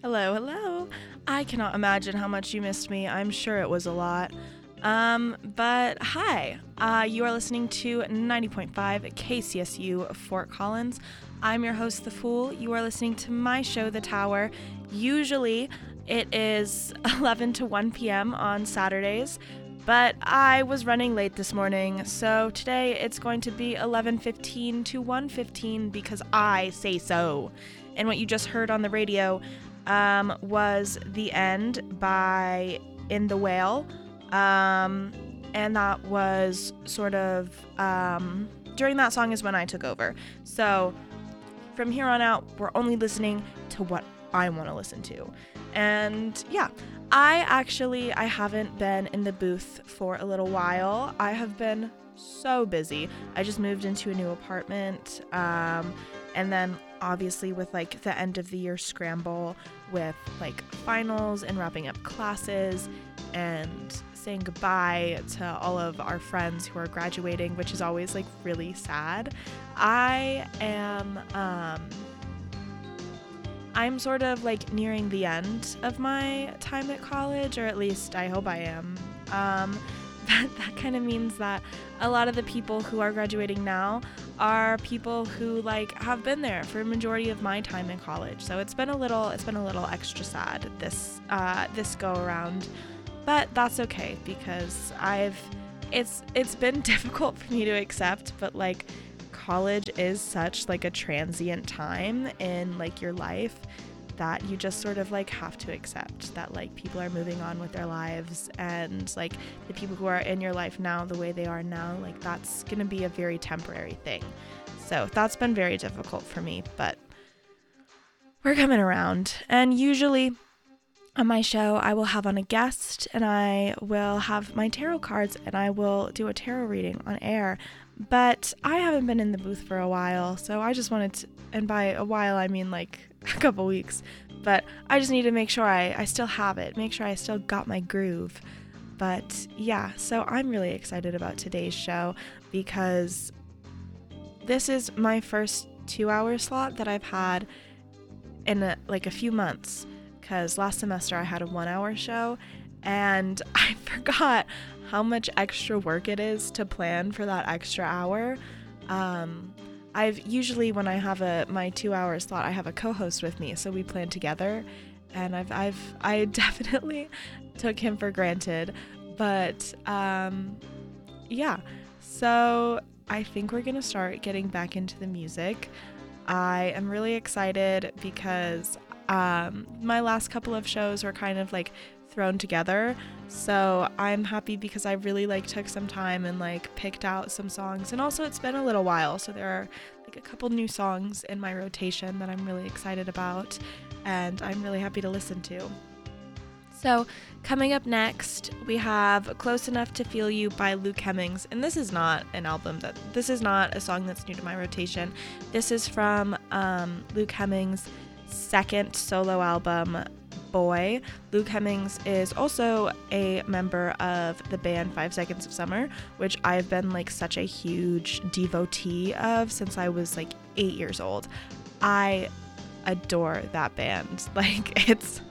Hello, hello. I cannot imagine how much you missed me. I'm sure it was a lot. But hi. You are listening to 90.5 KCSU Fort Collins. I'm your host, The Fool. You are listening to my show, The Tower. Usually it is 11 to 1 p.m. on Saturdays, but I was running late this morning, so today it's going to be 11:15 to 1:15 because I say so. And what you just heard on the radio was The End by In the Whale. And that was sort of, during that song is when I took over. So from here on out, we're only listening to what I want to listen to. And yeah, I haven't been in the booth for a little while. I have been so busy. I just moved into a new apartment, and then obviously with like the end of the year scramble with like finals and wrapping up classes and saying goodbye to all of our friends who are graduating, which is always like really sad. I'm sort of like nearing the end of my time at college, or at least I hope I am. That kind of means that a lot of the people who are graduating now are people who like have been there for a majority of my time in college. So it's been a little extra sad this go around, but that's okay because it's been difficult for me to accept, but like college is such like a transient time in like your life that you just sort of like have to accept that like people are moving on with their lives, and like the people who are in your life now the way they are now, like that's gonna be a very temporary thing. So that's been very difficult for me, but we're coming around. And usually on my show I will have on a guest, and I will have my tarot cards, and I will do a tarot reading on air. But I haven't been in the booth for a while, so I just wanted to, and by a while I mean like a couple weeks, but I just need to make sure I still have it, make sure I still got my groove. But yeah, so I'm really excited about today's show because this is my first 2-hour slot that I've had in a few months, because last semester I had a 1-hour show, and I forgot how much extra work it is to plan for that extra hour. I've usually, when I have my 2-hour slot, I have a co-host with me, so we plan together, and I definitely took him for granted. But yeah, so I think we're gonna start getting back into the music. I am really excited because my last couple of shows were kind of like thrown together, so I'm happy because I really like took some time and like picked out some songs, and also it's been a little while, so there are like a couple new songs in my rotation that I'm really excited about and I'm really happy to listen to. So coming up next, we have Close Enough to Feel You by Luke Hemmings, and this is not a song that's new to my rotation. This is from Luke Hemmings' second solo album, Boy. Luke Hemmings is also a member of the band 5 Seconds of Summer, which I've been like such a huge devotee of since I was like 8 years old. I adore that band. Like it's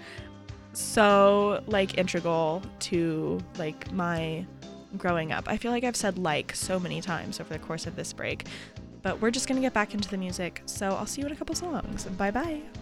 so like integral to like my growing up. I feel like I've said like so many times over the course of this break, but we're just gonna get back into the music. So I'll see you in a couple songs. Bye bye.